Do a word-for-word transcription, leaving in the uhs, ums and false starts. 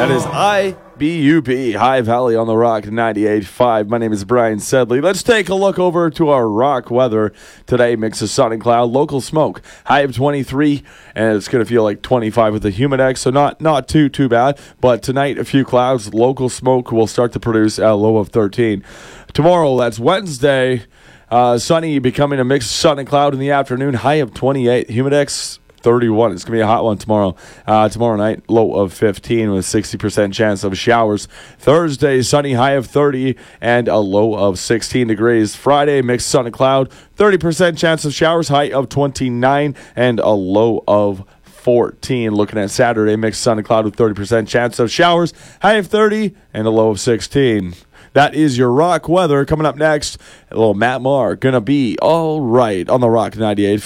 That is I B U B, High Valley on the Rock ninety-eight point five. My name is Brian Sedley. Let's take a look over to our rock weather. Today, mix of sun and cloud, local smoke. High of twenty-three, and it's going to feel like twenty-five with the Humidex, so not, not too, too bad. But tonight, a few clouds. Local smoke will start to produce a low of thirteen. Tomorrow, that's Wednesday, uh, sunny, becoming a mix of sun and cloud in the afternoon. High of twenty-eight. Humidex, thirty-one. It's going to be a hot one tomorrow. Uh, tomorrow night, low of fifteen with sixty percent chance of showers. Thursday, sunny, high of thirty and a low of sixteen degrees. Friday, mixed sun and cloud, thirty percent chance of showers, high of twenty-nine and a low of fourteen. Looking at Saturday, mixed sun and cloud with thirty percent chance of showers, high of thirty and a low of sixteen. That is your rock weather. Coming up next, a little Matt Maher, gonna be all right on the Rock ninety-eight.